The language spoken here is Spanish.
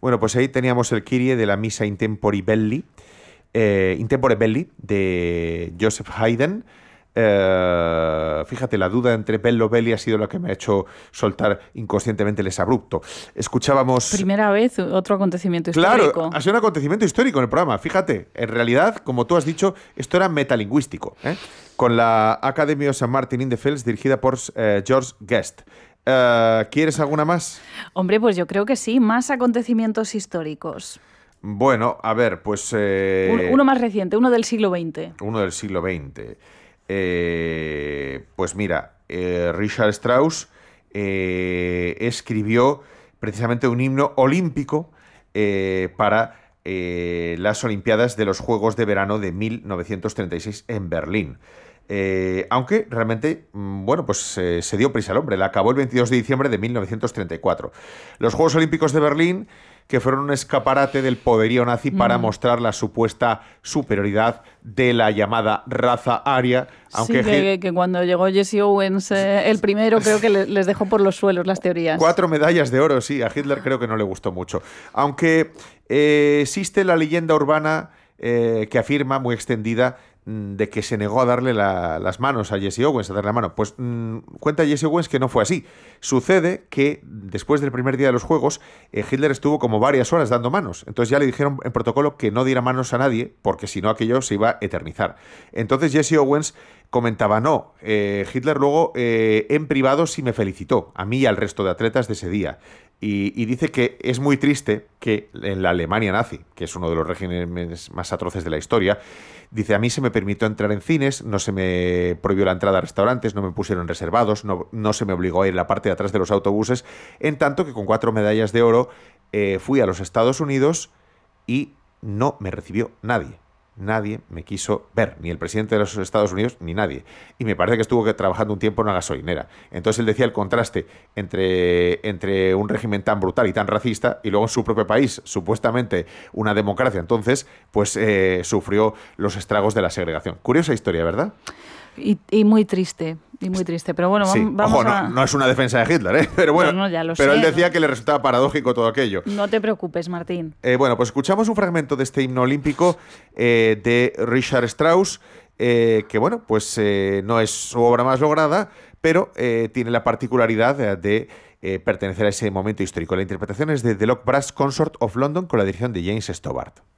Bueno, pues ahí teníamos el Kyrie de la Misa Intempore Belli de Joseph Haydn. Fíjate, la duda entre bello belli ha sido la que me ha hecho soltar inconscientemente el exabrupto. Escuchábamos... Primera vez otro acontecimiento histórico. Claro, ha sido un acontecimiento histórico en el programa. Fíjate, en realidad, como tú has dicho, esto era metalingüístico, ¿eh? Con la Academy of St. Martin in the Fields, dirigida por George Guest. ¿Quieres alguna más? Hombre, pues yo creo que sí, más acontecimientos históricos. Bueno, a ver, pues... Uno más reciente, uno del siglo XX. Uno del siglo XX. Pues mira, Richard Strauss escribió precisamente un himno olímpico para las Olimpiadas de los Juegos de Verano de 1936 en Berlín. Aunque realmente, bueno, pues se dio prisa al hombre. La acabó el 22 de diciembre de 1934. Los Juegos Olímpicos de Berlín, que fueron un escaparate del poderío nazi para mostrar la supuesta superioridad de la llamada raza aria. Aunque sí, que cuando llegó Jesse Owens, el primero, creo que les dejó por los suelos las teorías. 4 medallas de oro, sí, a Hitler creo que no le gustó mucho. Aunque existe la leyenda urbana que afirma, muy extendida, de que se negó a darle las manos a Jesse Owens, a darle la mano. Pues cuenta Jesse Owens que no fue así. Sucede que después del primer día de los Juegos, Hitler estuvo como varias horas dando manos. Entonces ya le dijeron en protocolo que no diera manos a nadie, porque si no aquello se iba a eternizar. Entonces Jesse Owens comentaba, no, Hitler luego en privado sí me felicitó, a mí y al resto de atletas de ese día. Y dice que es muy triste que en la Alemania nazi, que es uno de los regímenes más atroces de la historia, dice, a mí se me permitió entrar en cines, no se me prohibió la entrada a restaurantes, no me pusieron reservados, no se me obligó a ir en la parte de atrás de los autobuses, en tanto que con 4 medallas de oro fui a los Estados Unidos y no me recibió nadie. Nadie me quiso ver, ni el presidente de los Estados Unidos, ni nadie. Y me parece que estuvo trabajando un tiempo en una gasolinera. Entonces él decía el contraste entre un régimen tan brutal y tan racista y luego en su propio país, supuestamente una democracia. Entonces, pues sufrió los estragos de la segregación. Curiosa historia, ¿verdad? Y muy triste, pero bueno, sí. vamos Ojo, a... no es una defensa de Hitler, ¿eh? Pero bueno, no, ya lo pero sé, él decía ¿no? que le resultaba paradójico todo aquello. No te preocupes, Martín. Bueno, pues escuchamos un fragmento de este himno olímpico de Richard Strauss, que bueno, pues no es su obra más lograda, pero tiene la particularidad de pertenecer a ese momento histórico. La interpretación es de The Lock Brass Consort of London con la dirección de James Stobart.